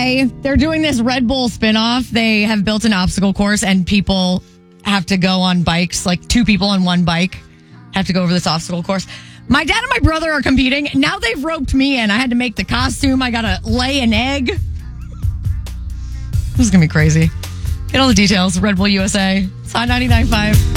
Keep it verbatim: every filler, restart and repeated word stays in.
A, they're doing this Red Bull spinoff. They have built an obstacle course and people have to go on bikes, like two people on one bike have to go over this obstacle course. My dad and my brother are competing. Now they've roped me in. I had to make the costume. I got to lay an egg. This is going to be crazy. Get all the details. Red Bull U S A. It's Hot ninety-nine point five.